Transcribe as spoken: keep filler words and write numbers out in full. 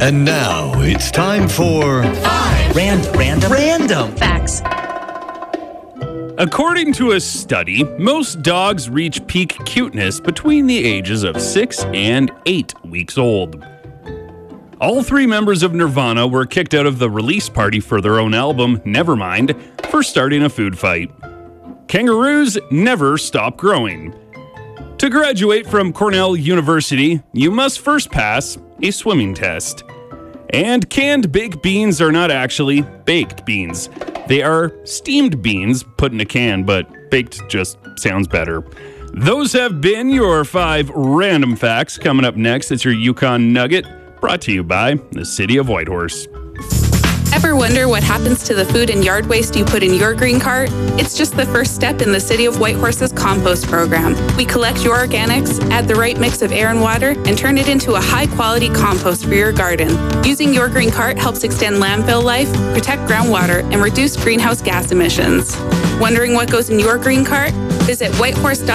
And now it's time for Five Random Random Random Facts. According to a study, most dogs reach peak cuteness between the ages of six and eight weeks old. All three members of Nirvana were kicked out of the release party for their own album, Nevermind, for starting a food fight. Kangaroos never stop growing. To graduate from Cornell University, you must first pass a swimming test. And canned baked beans are not actually baked beans. They are steamed beans put in a can, but baked just sounds better. Those have been your five random facts. Coming up next, it's your Yukon Nugget, brought to you by the City of Whitehorse. Ever wonder what happens to the food and yard waste you put in your green cart? It's just the first step in the City of Whitehorse's compost program. We collect your organics, add the right mix of air and water, and turn it into a high-quality compost for your garden. Using your green cart helps extend landfill life, protect groundwater, and reduce greenhouse gas emissions. Wondering what goes in your green cart? Visit whitehorse dot